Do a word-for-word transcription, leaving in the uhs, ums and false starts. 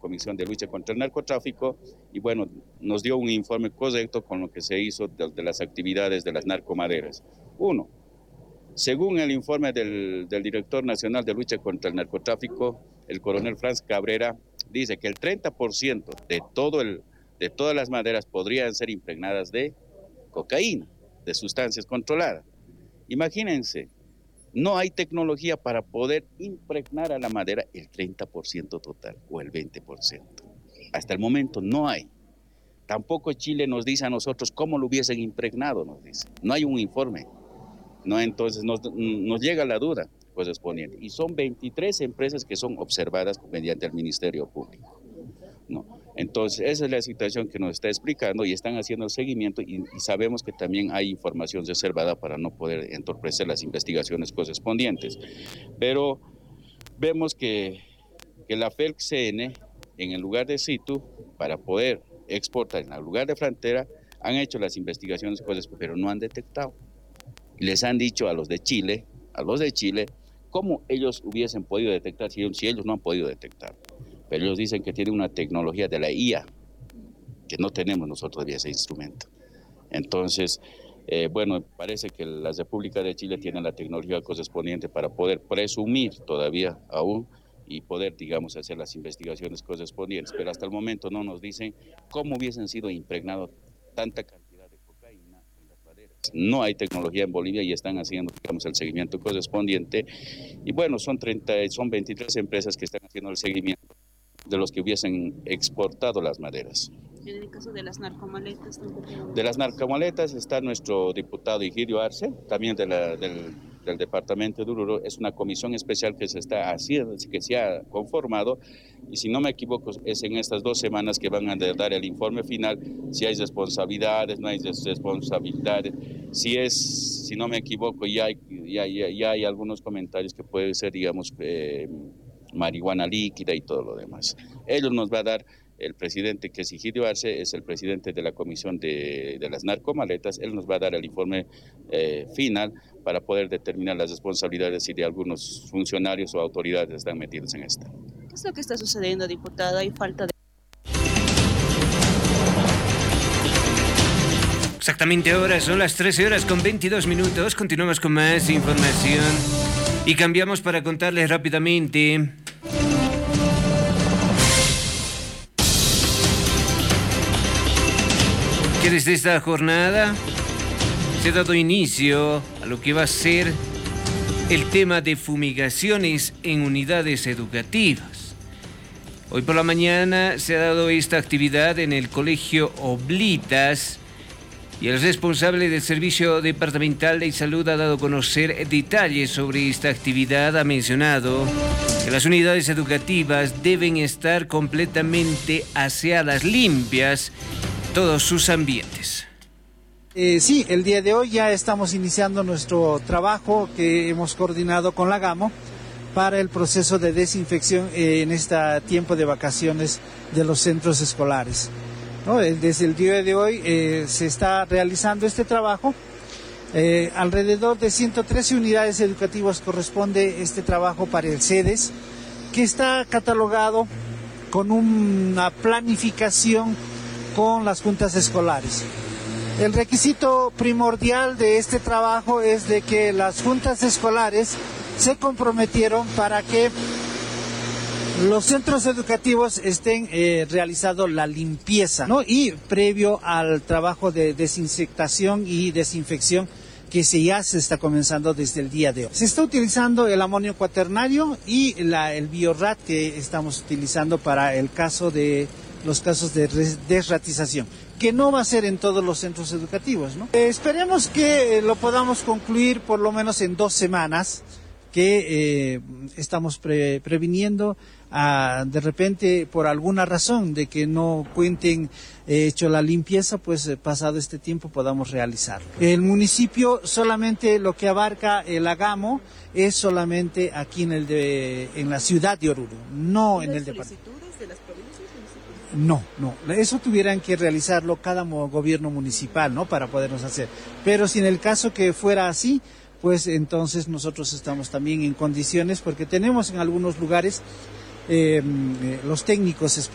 Comisión de Lucha contra el Narcotráfico y bueno, nos dio un informe correcto con lo que se hizo de, de las actividades de las narcomaderas. Uno, según el informe del, del Director Nacional de Lucha contra el Narcotráfico, el coronel Franz Cabrera, dice que el treinta por ciento de, todo el, de todas las maderas podrían ser impregnadas de cocaína, de sustancias controladas. Imagínense, no hay tecnología para poder impregnar a la madera el treinta por ciento total o el veinte por ciento. Hasta el momento no hay. Tampoco Chile nos dice a nosotros cómo lo hubiesen impregnado, nos dice. No hay un informe. No, entonces nos, nos llega la duda correspondiente. Y son veintitrés empresas que son observadas mediante el Ministerio Público. ¿No? Entonces, esa es la situación que nos está explicando y están haciendo el seguimiento y, y sabemos que también hay información reservada para no poder entorpecer las investigaciones correspondientes. Pero vemos que, que la F E L C N, en el lugar de situ, para poder exportar en el lugar de frontera, han hecho las investigaciones correspondientes, pero no han detectado. Les han dicho a los de Chile, a los de Chile, cómo ellos hubiesen podido detectar si ellos, si ellos no han podido detectar. Pero ellos dicen que tienen una tecnología de la I A, que no tenemos nosotros todavía ese instrumento. Entonces, eh, bueno, parece que la República de Chile tiene la tecnología correspondiente para poder presumir todavía aún y poder, digamos, hacer las investigaciones correspondientes. Pero hasta el momento no nos dicen cómo hubiesen sido impregnados tanta cantidad. No hay tecnología en Bolivia y están haciendo, digamos, el seguimiento correspondiente. Y bueno, son, treinta, son veintitrés empresas que están haciendo el seguimiento de los que hubiesen exportado las maderas. En el caso de las narcomaletas también. De las narcomaletas está nuestro diputado Egidio Arce, también de la, del, del departamento de Oruro. Es una comisión especial que se está haciendo, que se ha conformado, y si no me equivoco es en estas dos semanas que van a dar el informe final, si hay responsabilidades, no hay responsabilidades, si es, si no me equivoco, ya hay, ya, ya, ya hay algunos comentarios que puede ser, digamos, eh, marihuana líquida y todo lo demás. Ellos nos va a dar. El presidente, que es Egidio Arce, es el presidente de la comisión de, de las narcomaletas. Él nos va a dar el informe eh, final para poder determinar las responsabilidades si de algunos funcionarios o autoridades están metidos en esto. ¿Qué es lo que está sucediendo, diputada? ¿Hay falta de...? Exactamente ahora son las trece horas con veintidós minutos. Continuamos con más información y cambiamos para contarles rápidamente... que desde esta jornada se ha dado inicio a lo que va a ser el tema de fumigaciones en unidades educativas. Hoy por la mañana se ha dado esta actividad en el Colegio Oblitas y el responsable del Servicio Departamental de Salud ha dado a conocer detalles sobre esta actividad. Ha mencionado que las unidades educativas deben estar completamente aseadas, limpias, todos sus ambientes. Eh, sí, el día de hoy ya estamos iniciando nuestro trabajo que hemos coordinado con la GAMO para el proceso de desinfección eh, en este tiempo de vacaciones de los centros escolares, ¿no? Desde el día de hoy eh, se está realizando este trabajo. Eh, alrededor de ciento trece unidades educativas corresponde este trabajo para el CEDES, que está catalogado con una planificación con las juntas escolares. El requisito primordial de este trabajo es de que las juntas escolares se comprometieron para que los centros educativos estén eh, realizando la limpieza, ¿no? Y previo al trabajo de desinsectación y desinfección que se ya se está comenzando desde el día de hoy. Se está utilizando el amonio cuaternario y la, el Biorat que estamos utilizando para el caso de los casos de desratización, que no va a ser en todos los centros educativos, ¿no? Eh, esperemos que eh, lo podamos concluir por lo menos en dos semanas, que eh, estamos pre previniendo a, de repente por alguna razón de que no cuenten eh, hecho la limpieza, pues eh, pasado este tiempo podamos realizarlo. El municipio solamente lo que abarca el Agamo es solamente aquí en el de, en la ciudad de Oruro, no en el departamento. ¿De las provincias? No, no, eso tuvieran que realizarlo cada gobierno municipal, ¿no? Para podernos hacer. Pero si en el caso que fuera así, pues entonces nosotros estamos también en condiciones, porque tenemos en algunos lugares eh, los técnicos